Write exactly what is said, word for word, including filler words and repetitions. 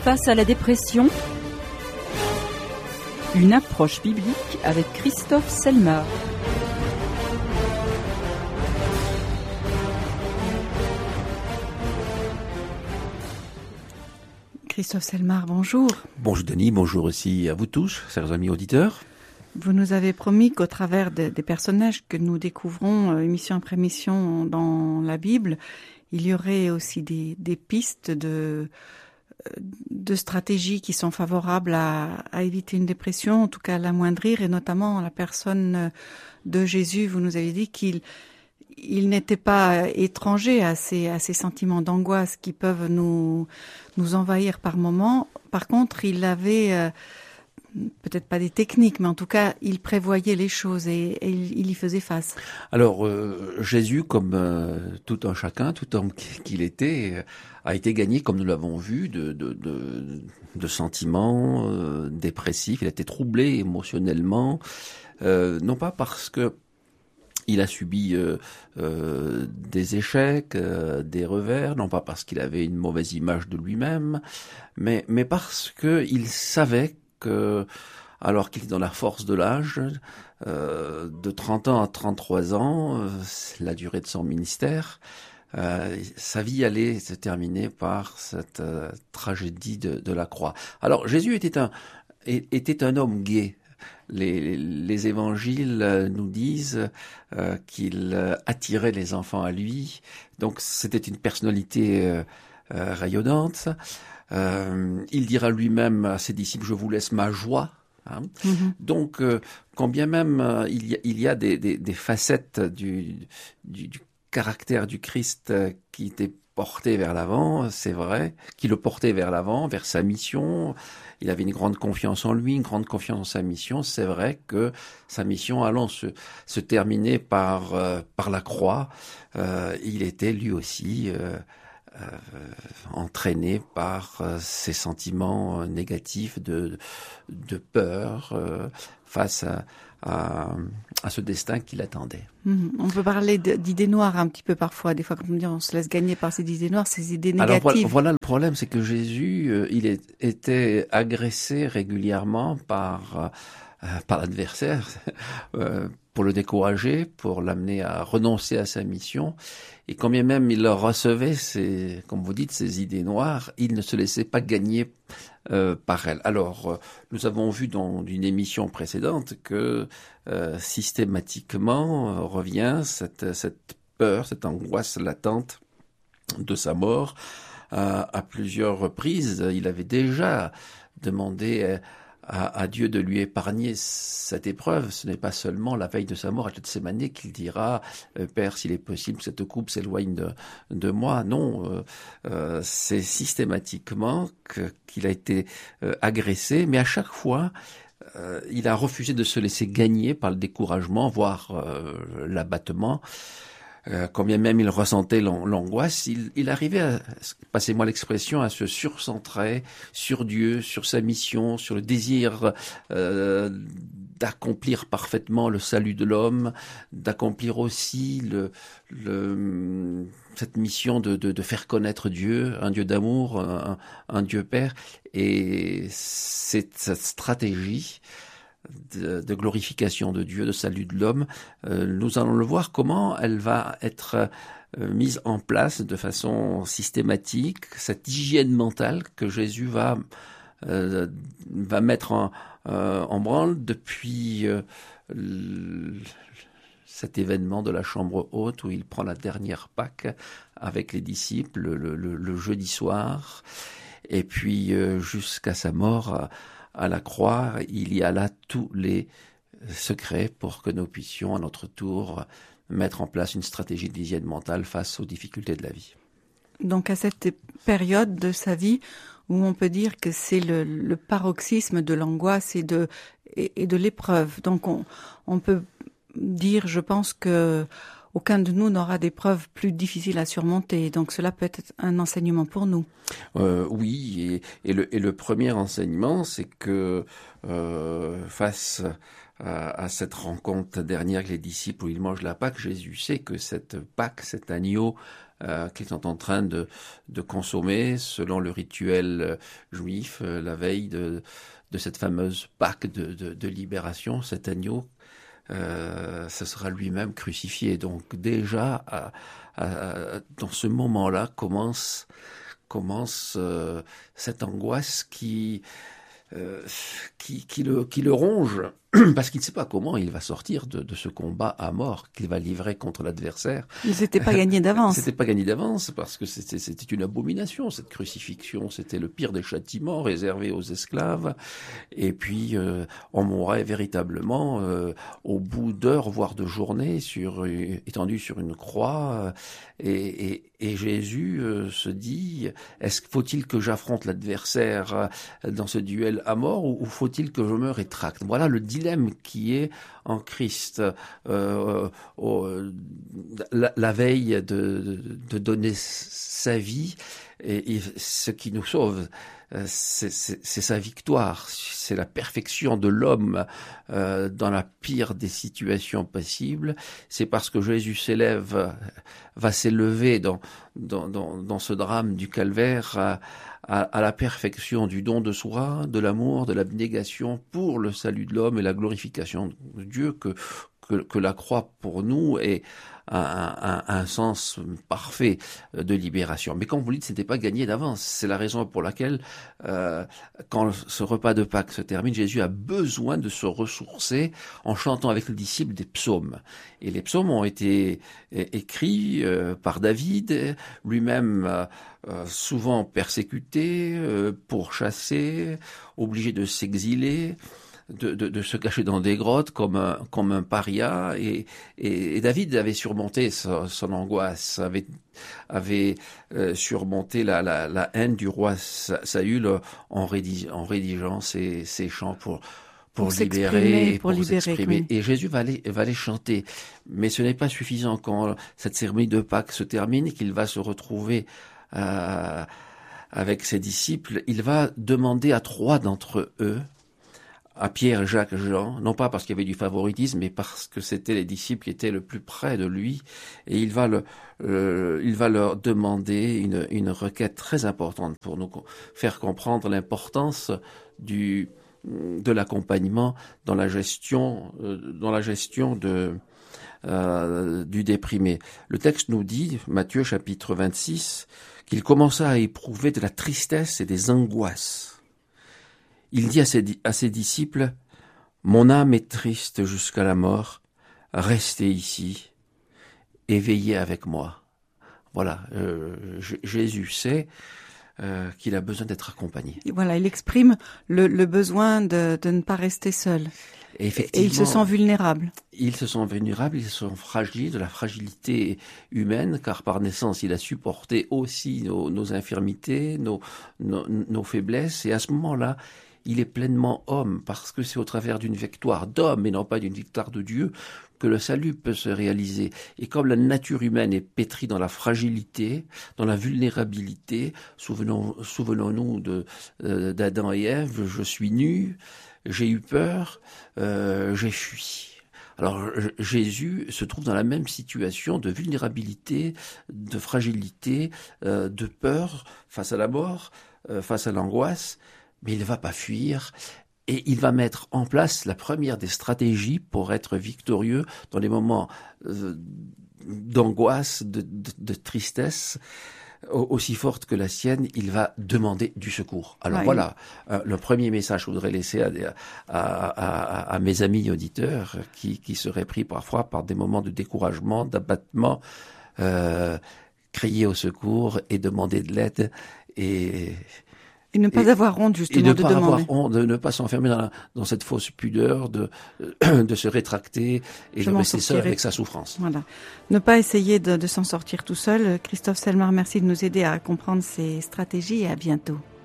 face à la dépression, une approche biblique avec Christophe Selmar. Christophe Selmar, bonjour. Bonjour Denis, bonjour aussi à vous tous, chers amis auditeurs. Vous nous avez promis qu'au travers de, des personnages que nous découvrons euh, émission après émission dans la Bible, il y aurait aussi des, des pistes de, de stratégies qui sont favorables à, à éviter une dépression, en tout cas à l'amoindrir, et notamment la personne de Jésus. Vous nous avez dit qu'il il n'était pas étranger à ces, à ces sentiments d'angoisse qui peuvent nous, nous envahir par moments. Par contre, il avait... Euh, peut-être pas des techniques, mais en tout cas, il prévoyait les choses et, et il, il y faisait face. Alors, euh, Jésus, comme euh, tout un chacun, tout homme qu'il était, euh, a été gagné, comme nous l'avons vu, de, de, de, de sentiments euh, dépressifs. Il a été troublé émotionnellement, euh, non pas parce que il a subi euh, euh, des échecs, euh, des revers, non pas parce qu'il avait une mauvaise image de lui-même, mais, mais parce que il savait que, alors qu'il est dans la force de l'âge, euh, de trente ans à trente-trois ans, euh, la durée de son ministère, euh, sa vie allait se terminer par cette euh, tragédie de, de la croix. Alors Jésus était un, était un homme gai. Les, les évangiles nous disent euh, qu'il attirait les enfants à lui, donc c'était une personnalité euh, euh, rayonnante. Euh, il dira lui-même à ses disciples, je vous laisse ma joie. Hein. Mm-hmm. Donc, euh, quand bien même euh, il y a, il y a des, des, des facettes du, du, du caractère du Christ euh, qui étaient portées vers l'avant, c'est vrai, qui le portait vers l'avant, vers sa mission. Il avait une grande confiance en lui, une grande confiance en sa mission. C'est vrai que sa mission allant se, se terminer par, euh, par la croix, euh, il était lui aussi... Euh, Euh, entraîné par euh, ces sentiments euh, négatifs de, de peur euh, face à, à, à ce destin qui l'attendait. Mmh. On peut parler de, d'idées noires un petit peu parfois, des fois quand on dit on se laisse gagner par ces idées noires, ces idées négatives. Alors voilà, voilà le problème, c'est que Jésus, euh, il est, était agressé régulièrement par, euh, par l'adversaire euh, pour le décourager, pour l'amener à renoncer à sa mission. Et quand bien même il leur recevait, ces, comme vous dites, ces idées noires, il ne se laissait pas gagner euh, par elles. Alors, euh, nous avons vu dans une émission précédente que euh, systématiquement euh, revient cette, cette peur, cette angoisse latente de sa mort. Euh, à plusieurs reprises, il avait déjà demandé euh, À, à Dieu de lui épargner cette épreuve. Ce n'est pas seulement la veille de sa mort à Gethsémanée qu'il dira euh, « Père, s'il est possible que cette coupe s'éloigne de, de moi ». Non, euh, euh, c'est systématiquement que, qu'il a été euh, agressé, mais à chaque fois, euh, il a refusé de se laisser gagner par le découragement, voire euh, l'abattement. Euh, quand bien même il ressentait l'angoisse, il, il arrivait, à, passez-moi l'expression, à se surcentrer sur Dieu, sur sa mission, sur le désir euh, d'accomplir parfaitement le salut de l'homme, d'accomplir aussi le, le, cette mission de, de, de faire connaître Dieu, un Dieu d'amour, un, un Dieu Père. Et c'est cette stratégie De, de glorification de Dieu, de salut de l'homme, euh, nous allons le voir comment elle va être euh, mise en place de façon systématique, cette hygiène mentale que Jésus va, euh, va mettre en, euh, en branle depuis euh, l, cet événement de la chambre haute où il prend la dernière Pâque avec les disciples le, le, le jeudi soir, et puis euh, jusqu'à sa mort euh, à la croix, il y a là tous les secrets pour que nous puissions à notre tour mettre en place une stratégie d'hygiène mentale face aux difficultés de la vie. Donc à cette période de sa vie où on peut dire que c'est le, le paroxysme de l'angoisse et de, et, et de l'épreuve. Donc on, on peut dire, je pense que aucun de nous n'aura d'épreuves plus difficiles à surmonter. Donc cela peut être un enseignement pour nous. Euh, oui, et, et, le, et le premier enseignement, c'est que euh, face à, à cette rencontre dernière avec les disciples où ils mangent la Pâque, Jésus sait que cette Pâque, cet agneau, euh, qu'ils sont en train de, de consommer selon le rituel euh, juif euh, la veille de, de cette fameuse Pâque de, de, de libération, cet agneau. Euh, ce sera lui-même crucifié. Donc déjà, à, à, dans ce moment-là, commence, commence euh, cette angoisse qui, euh, qui, qui, le, qui le ronge, parce qu'il ne sait pas comment il va sortir de, de ce combat à mort qu'il va livrer contre l'adversaire. Mais c'était pas gagné d'avance. C'était pas gagné d'avance, parce que c'était, c'était une abomination, cette crucifixion. C'était le pire des châtiments réservés aux esclaves. Et puis, euh, on mourrait véritablement euh, au bout d'heures, voire de journées, sur, euh, étendu sur une croix. Et, et, et Jésus euh, se dit, est-ce faut-il que j'affronte l'adversaire dans ce duel à mort, ou, ou faut-il que je me rétracte? Voilà le dilemme qui est en Christ, euh, euh, la, la veille de, de, de donner sa vie, et, et ce qui nous sauve, c'est, c'est, c'est sa victoire, c'est la perfection de l'homme euh, dans la pire des situations possibles. C'est parce que Jésus s'élève, va s'élever dans, dans, dans, dans ce drame du calvaire à, à, à la perfection du don de soi, de l'amour, de l'abnégation pour le salut de l'homme et la glorification de Dieu, que, que, que la croix pour nous est un, un, un sens parfait de libération. Mais comme vous le dites, ce n'était pas gagné d'avance. C'est la raison pour laquelle, euh, quand ce repas de Pâques se termine, Jésus a besoin de se ressourcer en chantant avec les disciples des psaumes. Et les psaumes ont été écrits euh, par David, lui-même euh, euh, souvent persécuté, euh, pourchassé, obligé de s'exiler. De, de, de se cacher dans des grottes comme un, comme un paria, et, et, et David avait surmonté son, son angoisse, avait, avait euh, surmonté la, la, la haine du roi Saül en, rédig, en rédigeant ses, ses chants pour, pour, pour libérer, pour, pour libérer, s'exprimer. Oui. Et Jésus va les, va les chanter. Mais ce n'est pas suffisant quand cette cérémonie de Pâques se termine, qu'il va se retrouver euh, avec ses disciples. Il va demander à trois d'entre eux, à Pierre, Jacques, Jean, non pas parce qu'il y avait du favoritisme, mais parce que c'était les disciples qui étaient le plus près de lui, et il va, le, euh, il va leur demander une, une requête très importante pour nous faire comprendre l'importance du, de l'accompagnement dans la gestion, euh, dans la gestion de, euh, du déprimé. Le texte nous dit, Matthieu chapitre vingt-six, qu'il commença à éprouver de la tristesse et des angoisses. Il dit à ses, à ses disciples, « Mon âme est triste jusqu'à la mort, restez ici et veillez avec moi. » Voilà, euh, Jésus sait euh, qu'il a besoin d'être accompagné. Et voilà, il exprime le, le besoin de, de ne pas rester seul. Et, effectivement, et il se sent vulnérable. Ils se sentent vulnérables, ils se sont fragiles, de la fragilité humaine, car par naissance, il a supporté aussi nos, nos infirmités, nos, nos, nos faiblesses, et à ce moment-là, il est pleinement homme, parce que c'est au travers d'une victoire d'homme et non pas d'une victoire de Dieu que le salut peut se réaliser. Et comme la nature humaine est pétrie dans la fragilité, dans la vulnérabilité, souvenons, souvenons-nous de, euh, d'Adam et Ève, je suis nu, j'ai eu peur, euh, j'ai fui. Alors Jésus se trouve dans la même situation de vulnérabilité, de fragilité, euh, de peur face à la mort, euh, face à l'angoisse, mais il ne va pas fuir, et il va mettre en place la première des stratégies pour être victorieux dans les moments euh, d'angoisse, de, de, de tristesse, aussi forte que la sienne. Il va demander du secours. Alors ouais. Voilà, euh, le premier message que je voudrais laisser à, à, à, à mes amis auditeurs qui, qui seraient pris parfois par des moments de découragement, d'abattement, euh, crier au secours et demander de l'aide, et Et ne pas et, avoir honte, justement, et ne de pas demander. avoir honte, de ne pas s'enfermer dans, la, dans cette fausse pudeur, de, de se rétracter et Je de rester seul avec sa souffrance. Voilà. Ne pas essayer de, de s'en sortir tout seul. Christophe Selmar, merci de nous aider à comprendre ces stratégies, et à bientôt.